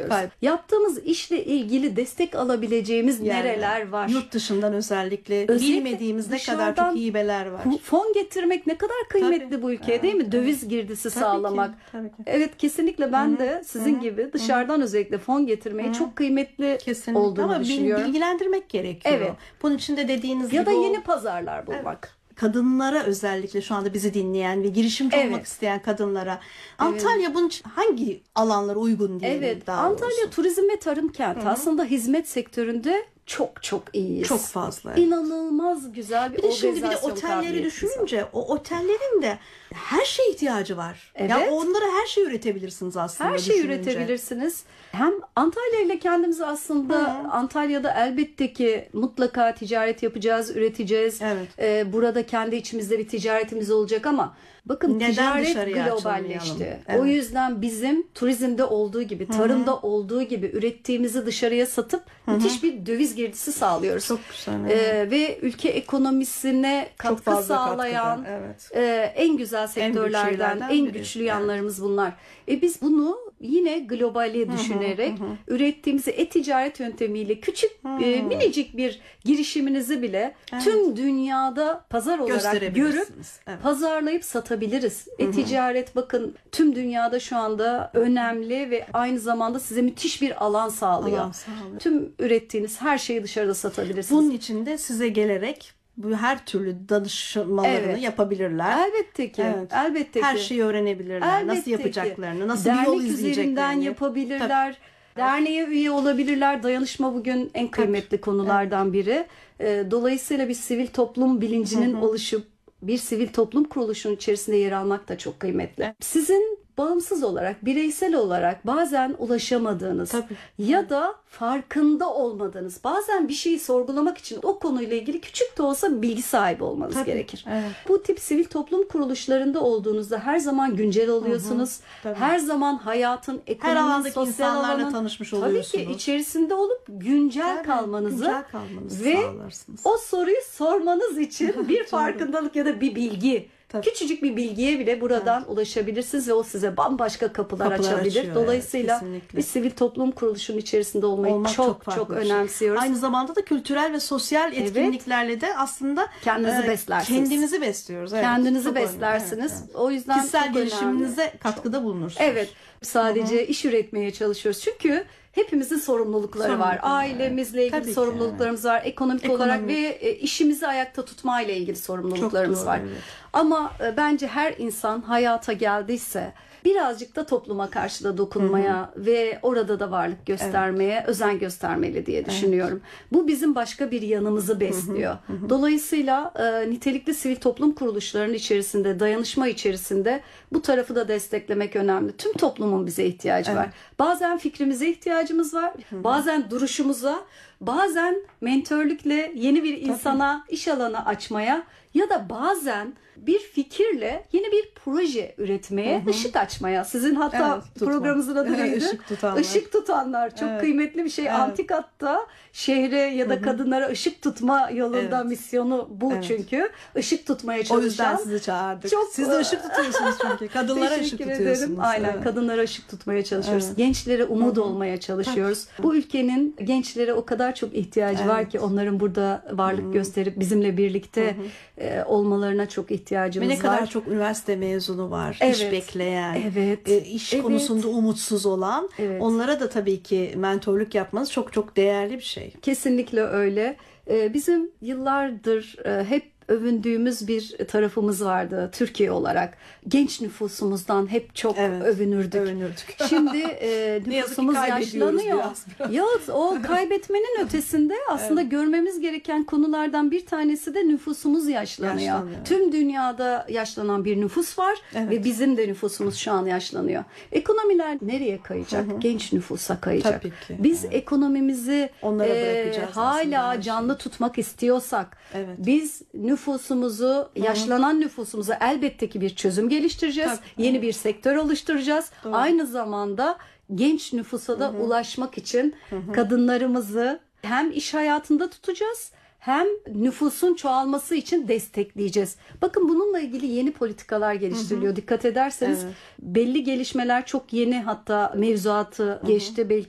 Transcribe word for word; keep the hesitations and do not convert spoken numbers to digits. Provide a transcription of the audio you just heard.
kayboluyoruz. Kayb- Yaptığımız işle ilgili destek alabileceğimiz Yani nereler var? Yurt dışından özellikle, Özellikle bilmediğimiz ne kadar dışarıdan çok hibeler var. Fon getirmek ne kadar kıymetli Tabii. bu ülkeye, Evet, değil mi? evet. Döviz girdisi Tabii sağlamak. ki, tabii ki. Evet, kesinlikle ben de sizin gibi dışarıdan özellikle fon getirmeyi çok kıymetli Kesinlikle. olduğunu Ama bil- düşünüyorum. bilgilendirmek gerekiyor. Evet. Bunun için de dediğiniz Ya gibi da o- yeni pazarlar bulmak. kadınlara, özellikle şu anda bizi dinleyen ve girişimci Evet. olmak isteyen kadınlara Antalya bunun için hangi alanlara uygun diyelim Evet, daha Antalya doğrusu? turizm ve tarım kenti. Aslında hizmet sektöründe çok çok iyiyiz. Çok fazla. Evet. İnanılmaz güzel bir, Bir de şimdi bir de organizasyon otelleri kabiliyetimiz var. düşününce o otellerin de her şeye ihtiyacı var. Evet. Ya onlara her şey üretebilirsiniz aslında. Her şeyi düşününce. üretebilirsiniz. Hem Antalya ile kendimizi aslında Antalya'da elbette ki mutlaka ticaret yapacağız, üreteceğiz. Evet. Ee, burada kendi içimizde bir ticaretimiz olacak ama bakın Neden ticaret dışarıya globalleşti. açılmayalım? Evet. O yüzden bizim turizmde olduğu gibi, tarımda olduğu gibi ürettiğimizi dışarıya satıp müthiş bir döviz girdisi sağlıyoruz. Çok güzel. Ee, Evet. ve ülke ekonomisine Çok katkı fazla sağlayan katkıda, evet. e, en güzel sektörlerden, şeylerden en biri. güçlü yanlarımız bunlar. E biz bunu yine globali düşünerek ürettiğimiz e-ticaret yöntemiyle küçük e, minicik bir girişiminizi bile tüm dünyada pazar olarak görüp Gösterebilirsiniz. Evet. pazarlayıp satabiliriz. E-ticaret bakın tüm dünyada şu anda önemli ve aynı zamanda size müthiş bir alan sağlıyor. Alan sağlıyor. Tüm ürettiğiniz her şeyi dışarıda satabilirsiniz. Bunun için de size gelerek bu her türlü danışmalarını Evet. yapabilirler. Elbette ki. Evet. Elbette ki. Her şeyi öğrenebilirler. Elbette nasıl ki. yapacaklarını, nasıl Dernek bir yol izleyeceklerini. üzerinden yapabilirler. Derneğe üye olabilirler. Dayanışma bugün en kıymetli konulardan biri. Ee, Dolayısıyla bir sivil toplum bilincinin oluşup bir sivil toplum kuruluşunun içerisinde yer almak da çok kıymetli. Sizin bağımsız olarak, bireysel olarak bazen ulaşamadığınız Tabii. ya da farkında olmadığınız, bazen bir şeyi sorgulamak için o konuyla ilgili küçük de olsa bilgi sahibi olmanız Tabii, gerekir. evet. Bu tip sivil toplum kuruluşlarında olduğunuzda her zaman güncel oluyorsunuz. tabii. Her zaman hayatın, ekonominin, alandaki sosyal insanlarla alanın tanışmış tabii oluyorsunuz. ki içerisinde olup güncel Tabii, kalmanızı güncel kalmanızı ve sağlarsınız. o soruyu sormanız için bir farkındalık ya da bir bilgi, Tabii. küçücük bir bilgiye bile buradan ulaşabilirsiniz ve o size bambaşka kapılar, Kapılar açabilir. açıyor, Dolayısıyla evet, kesinlikle. bir sivil toplum kuruluşunun içerisinde olmayı Olmak çok çok çok, farklı bir şey. önemsiyoruz. Aynı zamanda da kültürel ve sosyal etkinliklerle de aslında Kendinizi e, beslersiniz. Kendimizi besliyoruz. Evet, Kendinizi çok önemli. beslersiniz. Evet, evet. O yüzden Kişisel çok gelişiminize önemli. katkıda bulunursunuz. Evet. Sadece iş üretmeye çalışıyoruz. Çünkü hepimizin sorumlulukları var. Sorumlulukları var, Ailemizle ilgili Tabii ki, sorumluluklarımız var. Ekonomik, Ekonomik. olarak ve e, işimizi ayakta tutmayla ilgili sorumluluklarımız doğru, var. evet. Ama e, bence her insan hayata geldiyse birazcık da topluma karşı da dokunmaya ve orada da varlık göstermeye özen göstermeli diye düşünüyorum. Bu bizim başka bir yanımızı besliyor. Dolayısıyla e, nitelikli sivil toplum kuruluşlarının içerisinde, dayanışma içerisinde bu tarafı da desteklemek önemli. Tüm toplumun bize ihtiyacı var. Bazen fikrimize ihtiyacımız var. Bazen duruşumuza, bazen mentörlükle yeni bir insana iş alanı açmaya ya da bazen bir fikirle yeni bir proje üretmeye, ışık açmaya. Sizin hatta Evet, tutma. programınızın adı neydi? Işık tutanlar. Işık tutanlar. Çok Evet. kıymetli bir şey. Evet. Antik hatta şehre ya da kadınlara ışık tutma yolunda Evet. misyonu bu Evet. çünkü. Işık tutmaya O çalışan. yüzden sizi çağırdık. Çok- Siz de ışık tutuyorsunuz çünkü. Kadınlara ışık Teşekkür tutuyorsunuz. ederim. Aynen. Evet. Kadınlara ışık tutmaya çalışıyoruz. Evet. Gençlere umut olmaya çalışıyoruz. Bu ülkenin gençlere o kadar çok ihtiyacı var Evet. ki onların burada varlık gösterip bizimle birlikte e, olmalarına çok ihtiyacımız Ve ne var. kadar çok üniversite mezunu var. Evet. İş bekleyen, Evet. e, iş Evet. konusunda umutsuz olan. Evet. Onlara da tabii ki mentorluk yapmanız çok çok değerli bir şey. Kesinlikle öyle. Ee, Bizim yıllardır e, hep övündüğümüz bir tarafımız vardı Türkiye olarak. Genç nüfusumuzdan hep çok Evet, övünürdük. övünürdük. Şimdi e, Ne yazık ki nüfusumuz kaybediyoruz yaşlanıyor. biraz, biraz. Ya o kaybetmenin ötesinde aslında görmemiz gereken konulardan bir tanesi de nüfusumuz yaşlanıyor. Yaşlanıyor. Tüm dünyada yaşlanan bir nüfus var Evet. ve bizim de nüfusumuz şu an yaşlanıyor. Ekonomiler nereye kayacak? Genç nüfusa kayacak. Tabii ki, Biz ekonomimizi Onlara e, bırakacağız hala aslında her canlı tutmak istiyorsak Evet. biz nüfusumuzu, yaşlanan nüfusumuza elbette ki bir çözüm geliştireceğiz. Tabii, Yeni bir sektör oluşturacağız. Doğru. Aynı zamanda genç nüfusa da ulaşmak için kadınlarımızı hem iş hayatında tutacağız hem nüfusun çoğalması için destekleyeceğiz. Bakın bununla ilgili yeni politikalar geliştiriliyor. Dikkat ederseniz Evet. belli gelişmeler çok yeni, hatta mevzuatı geçti. Belki